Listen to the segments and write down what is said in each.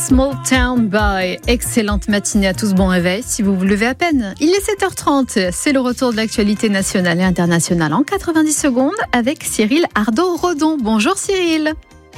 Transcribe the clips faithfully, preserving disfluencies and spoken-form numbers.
Small Town Boy, excellente matinée à tous, bon réveil si vous vous levez à peine. Il est sept heures trente, c'est le retour de l'actualité nationale et internationale en quatre-vingt-dix secondes avec Cyril Ardo-Rodon. Bonjour Cyril.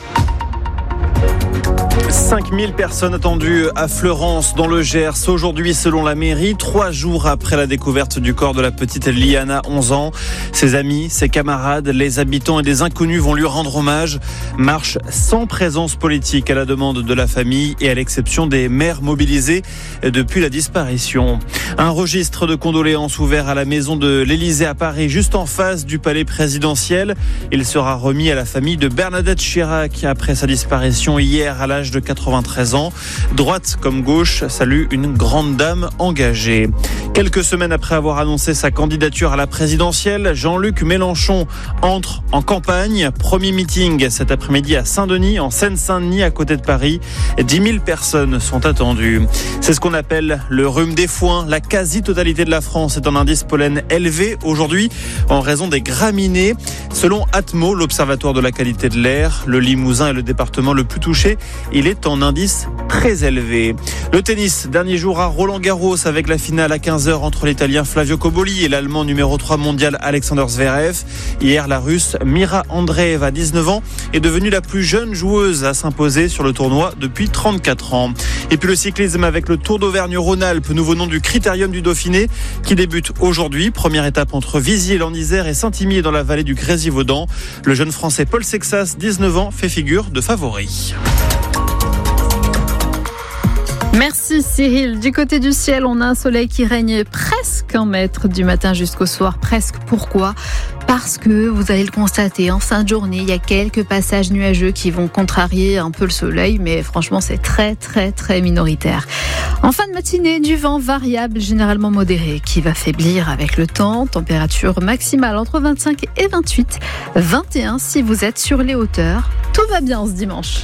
cinq mille personnes attendues à Fleurance dans le Gers aujourd'hui selon la mairie, trois jours après la découverte du corps de la petite Liana, onze ans. Ses amis, ses camarades, les habitants et des inconnus vont lui rendre hommage. Marche sans présence politique à la demande de la famille et à l'exception des maires mobilisés depuis la disparition. Un registre de condoléances ouvert à la maison de l'Élysée à Paris, juste en face du palais présidentiel. Il sera remis à la famille de Bernadette Chirac après sa disparition hier à l'âge de quatre-vingt-treize ans. Droite comme gauche salue une grande dame engagée. Quelques semaines après avoir annoncé sa candidature à la présidentielle, Jean-Luc Mélenchon entre en campagne. Premier meeting cet après-midi à Saint-Denis, en Seine-Saint-Denis, à côté de Paris. dix mille personnes sont attendues. C'est ce qu'on appelle le rhume des foins. La quasi-totalité de la France est en indice pollen élevé aujourd'hui en raison des graminées. Selon Atmo, l'Observatoire de la qualité de l'air, le Limousin est le département le plus touché. Il est en indice très élevé. Le tennis, dernier jour à Roland-Garros avec la finale à quinze heures entre l'Italien Flavio Cobolli et l'Allemand numéro trois mondial Alexander Zverev. Hier, la Russe Mira Andreeva, dix-neuf ans, est devenue la plus jeune joueuse à s'imposer sur le tournoi depuis trente-quatre ans. Et puis le cyclisme avec le Tour d'Auvergne-Rhône-Alpes, nouveau nom du Critérium du Dauphiné, qui débute aujourd'hui. Première étape entre Viziers-l'Isère et Saint-Imier dans la vallée du Grésivaudan. Le jeune Français Paul Sexas, dix-neuf ans, fait figure de favori. Merci Cyril. Du côté du ciel, on a un soleil qui règne presque un mètre du matin jusqu'au soir. Presque. Pourquoi ? Parce que vous allez le constater, en fin de journée, il y a quelques passages nuageux qui vont contrarier un peu le soleil, mais franchement, c'est très, très, très minoritaire. En fin de matinée, du vent variable, généralement modéré, qui va faiblir avec le temps. Température maximale entre vingt-cinq et vingt-huit, vingt et un si vous êtes sur les hauteurs. Tout va bien ce dimanche.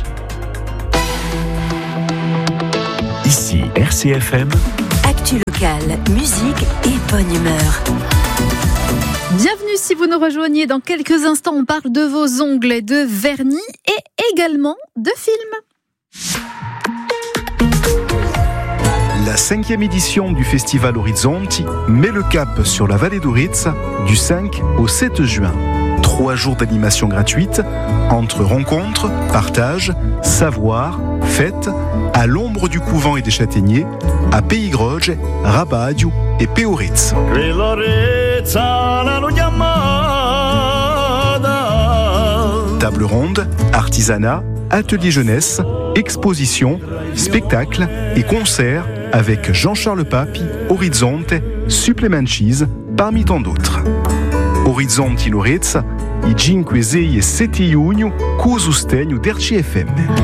Ici R C F M. Actu locale, musique et bonne humeur. Bienvenue si vous nous rejoignez. Dans quelques instants, on parle de vos ongles, de vernis et également de films. La cinquième édition du festival Orizzonti met le cap sur la vallée d'Auritz du cinq au sept juin. Trois jours d'animation gratuite entre rencontres, partages, savoir, fêtes, à l'ombre du couvent et des châtaigniers, à Peïgroge, Rabadio et Péoritz. Table ronde, artisanat, atelier jeunesse, exposition, spectacle et concerts avec Jean-Charles Papi, Orizzonte, Supplementis, parmi tant d'autres. Orizzonti l'Auritz, i cinque, sei e sette giugno, co sostegno d'R C F M.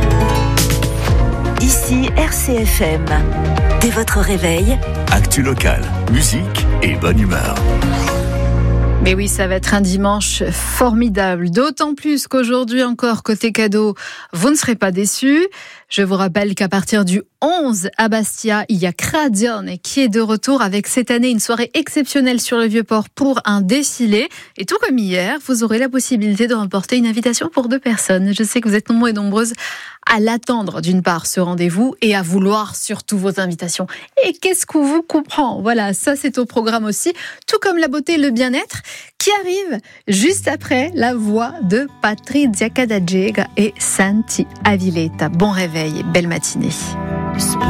Ici R C F M. Dès votre réveil, Actu locale, musique et bonne humeur. Mais oui, ça va être un dimanche formidable. D'autant plus qu'aujourd'hui encore, côté cadeau, vous ne serez pas déçus. Je vous rappelle qu'à partir du onze à Bastia, il y a Cradione qui est de retour avec cette année une soirée exceptionnelle sur le Vieux-Port pour un défilé. Et tout comme hier, vous aurez la possibilité de remporter une invitation pour deux personnes. Je sais que vous êtes nombreux et nombreuses à l'attendre, d'une part, ce rendez-vous, et à vouloir surtout vos invitations. Et qu'est-ce qu'on vous comprend ? Voilà, ça c'est au programme aussi, tout comme la beauté et le bien-être, qui arrive juste après la voix de Patrizia Cadagega et Santi Avileta. Bon réveil et belle matinée.